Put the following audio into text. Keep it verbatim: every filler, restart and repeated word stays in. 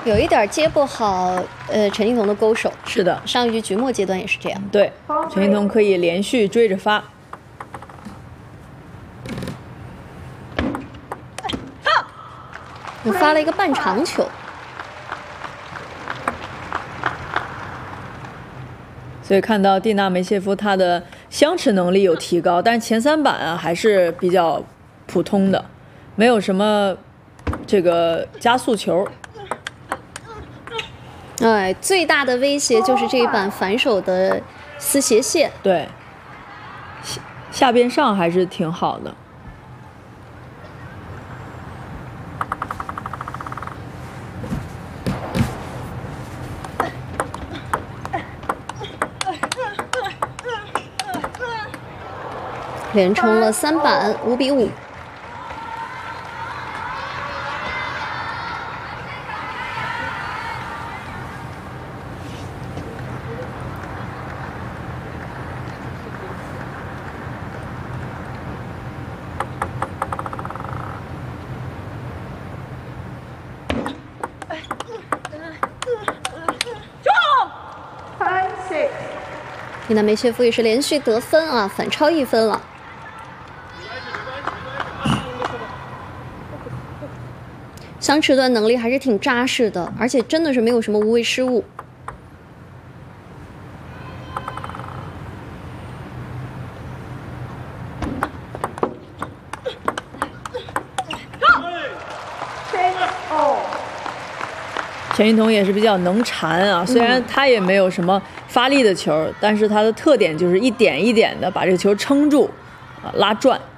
有一点接不好，呃，陈靖童的勾手。 是的， 上一局局末阶段也是这样。 对，陈靖童可以连续追着发。 我发了一个半长球。 所以看到蒂娜梅谢夫她的相持能力有提高，但前三板啊还是比较普通的，没有什么这个加速球。 哎，最大的威胁就是这一板反手的丝斜线。 对，下下边上还是挺好的。 连冲了三板，五比五。蒂娜梅谢夫也是连续得分啊，反超一分了。 相持段能力还是挺扎实的，而且真的是没有什么无谓失误。 陈靖童也是比较能缠啊，虽然他也没有什么发力的球，但是他的特点就是一点一点的把这个球撑住，啊，拉转。